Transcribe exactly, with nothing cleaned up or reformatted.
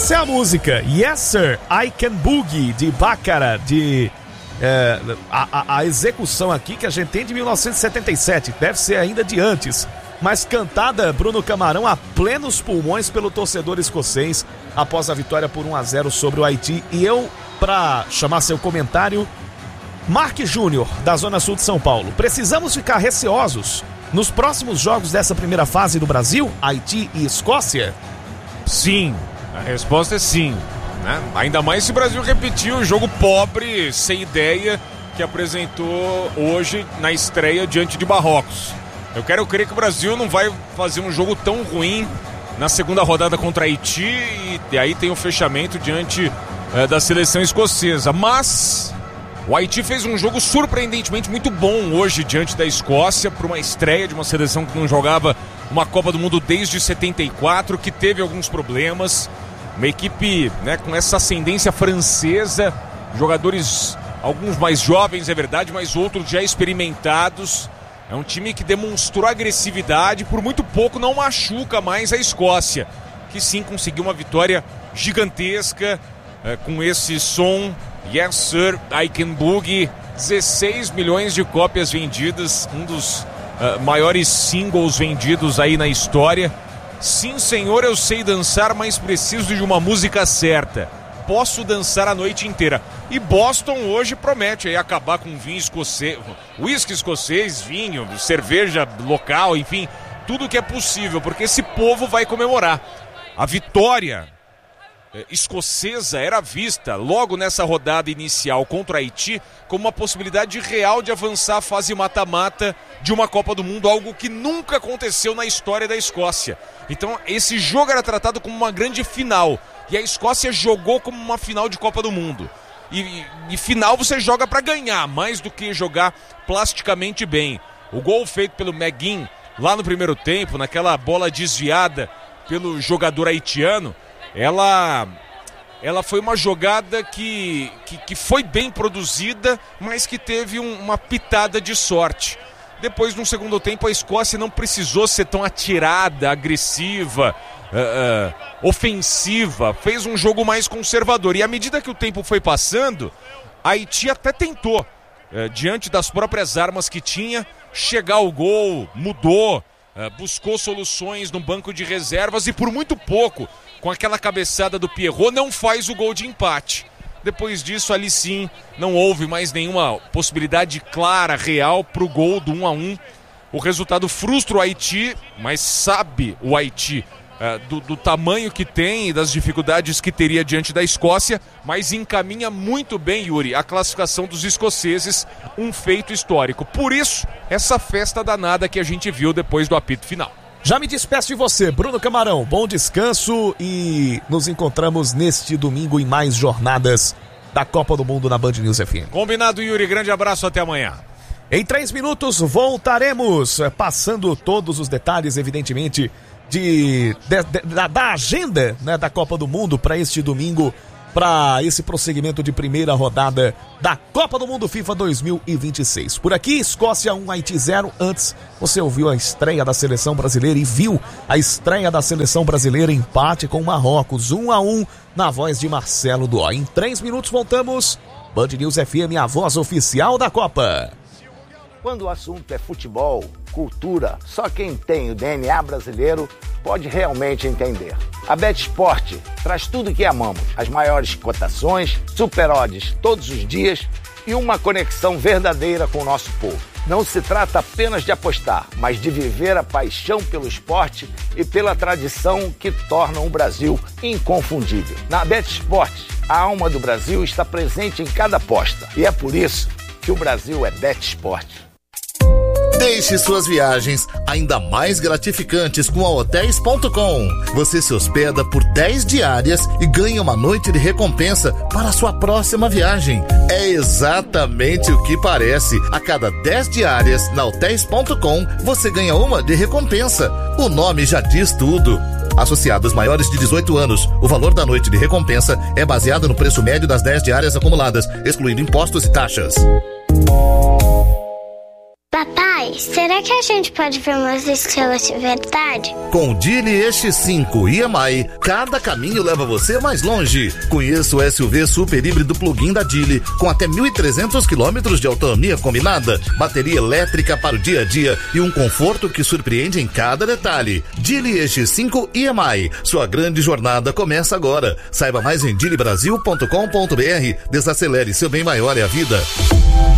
Essa é a música Yes Sir, I Can Boogie, de Baccara, de... É, a, a, a execução aqui que a gente tem de mil novecentos e setenta e sete, deve ser ainda de antes, mas cantada, Bruno Camarão, a plenos pulmões pelo torcedor escocês após a vitória por um a zero sobre o Haiti. E eu, para chamar seu comentário, Mark Júnior, da Zona Sul de São Paulo, precisamos ficar receosos nos próximos jogos dessa primeira fase do Brasil, Haiti e Escócia? Sim, a resposta é sim. Né? Ainda mais se o Brasil repetir o jogo pobre, sem ideia, que apresentou hoje na estreia diante de Marrocos. Eu quero crer que o Brasil não vai fazer um jogo tão ruim na segunda rodada contra Haiti e, e aí tem o fechamento diante é, da seleção escocesa. Mas o Haiti fez um jogo surpreendentemente muito bom hoje diante da Escócia, para uma estreia de uma seleção que não jogava uma Copa do Mundo desde setenta e quatro, que teve alguns problemas. Uma equipe, né, com essa ascendência francesa, jogadores, alguns mais jovens, é verdade, mas outros já experimentados. É um time que demonstrou agressividade, por muito pouco não machuca mais a Escócia, que sim conseguiu uma vitória gigantesca, é, com esse som, Yes Sir, I Can Boogie, dezesseis milhões de cópias vendidas, um dos uh, maiores singles vendidos aí na história. Sim, senhor, eu sei dançar, mas preciso de uma música certa. Posso dançar a noite inteira. E Boston hoje promete aí acabar com vinho escocês, uísque escocês, vinho, cerveja local, enfim, tudo que é possível, porque esse povo vai comemorar. A vitória eh, escocesa era vista logo nessa rodada inicial contra o Haiti como uma possibilidade real de avançar a fase mata-mata de uma Copa do Mundo, algo que nunca aconteceu na história da Escócia. Então esse jogo era tratado como uma grande final, e a Escócia jogou como uma final de Copa do Mundo. E, e, e final você joga para ganhar, mais do que jogar plasticamente bem. O gol feito pelo McGinn lá no primeiro tempo, naquela bola desviada pelo jogador haitiano, ela, ela foi uma jogada que, que, que foi bem produzida, mas que teve um, uma pitada de sorte. Depois, no segundo tempo, a Escócia não precisou ser tão atirada, agressiva, uh, uh, ofensiva. Fez um jogo mais conservador. E à medida que o tempo foi passando, a Haiti até tentou, uh, diante das próprias armas que tinha, chegar ao gol, mudou, uh, buscou soluções no banco de reservas e por muito pouco, com aquela cabeçada do Pierrot, não faz o gol de empate. Depois disso, ali sim, não houve mais nenhuma possibilidade clara, real, para o gol do um a um. O resultado frustra o Haiti, mas sabe o Haiti uh, do, do tamanho que tem e das dificuldades que teria diante da Escócia, mas encaminha muito bem, Yuri, a classificação dos escoceses, um feito histórico. Por isso, essa festa danada que a gente viu depois do apito final. Já me despeço de você, Bruno Camarão. Bom descanso e nos encontramos neste domingo em mais jornadas da Copa do Mundo na Band News F M. Combinado, Yuri. Grande abraço, até amanhã. Em três minutos voltaremos, passando todos os detalhes, evidentemente, de, de, de da, da agenda, né, da Copa do Mundo para este domingo, para esse prosseguimento de primeira rodada da Copa do Mundo FIFA dois mil e vinte e seis. Por aqui, Escócia um, Haiti zero. Antes, você ouviu a estreia da seleção brasileira e viu a estreia da seleção brasileira, empate com Marrocos, um a um, na voz de Marcelo Duó. Em três minutos voltamos. Band News F M, a voz oficial da Copa. Quando o assunto é futebol, cultura, só quem tem o D N A brasileiro pode realmente entender. A BetSport traz tudo que amamos, as maiores cotações, super odds todos os dias e uma conexão verdadeira com o nosso povo. Não se trata apenas de apostar, mas de viver a paixão pelo esporte e pela tradição que tornam o Brasil inconfundível. Na BetSport, a alma do Brasil está presente em cada aposta e é por isso que o Brasil é BetSport. Deixe suas viagens ainda mais gratificantes com a hotéis ponto com. Você se hospeda por dez diárias e ganha uma noite de recompensa para a sua próxima viagem. É exatamente o que parece. A cada dez diárias na hotéis ponto com, você ganha uma de recompensa. O nome já diz tudo. Associados maiores de dezoito anos, o valor da noite de recompensa é baseado no preço médio das dez diárias acumuladas, excluindo impostos e taxas. Papai, será que a gente pode ver umas estrelas de verdade? Com o Geely E X cinco I M I, cada caminho leva você mais longe. Conheça o S U V super híbrido plug-in da Geely, com até mil e trezentos quilômetros de autonomia combinada, bateria elétrica para o dia a dia e um conforto que surpreende em cada detalhe. Geely E X cinco I M I, sua grande jornada começa agora. Saiba mais em geely brasil ponto com ponto b r. Desacelere, seu bem maior é a vida.